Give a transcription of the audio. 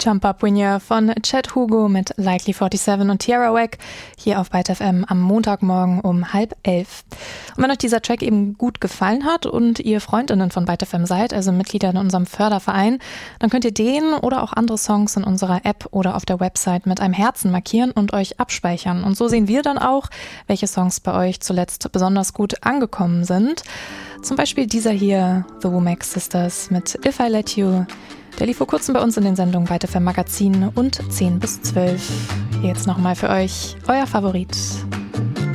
Jump Up When You're von Chad Hugo mit Likely 47 und Tierra Whack hier auf Byte FM am Montagmorgen um 10:30. Und wenn euch dieser Track eben gut gefallen hat und ihr Freundinnen von Byte FM seid, also Mitglieder in unserem Förderverein, dann könnt ihr den oder auch andere Songs in unserer App oder auf der Website mit einem Herzen markieren und euch abspeichern. Und so sehen wir dann auch, welche Songs bei euch zuletzt besonders gut angekommen sind. Zum Beispiel dieser hier, The Womack Sisters mit If I Let You. Der lief vor kurzem bei uns in den Sendungen Byte FM Magazin und 10 bis 12. Hier jetzt nochmal für euch euer Favorit.